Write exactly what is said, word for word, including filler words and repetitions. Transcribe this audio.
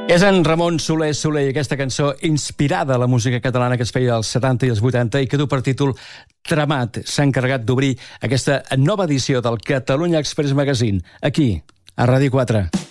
És en Ramon Soler Soler i aquesta cançó inspirada a la música catalana que es feia als setanta i als vuitanta i que du per títol Tramat. S'ha encarregat d'obrir aquesta nova edició del Catalunya Express Magazine, aquí, a Ràdio quatre.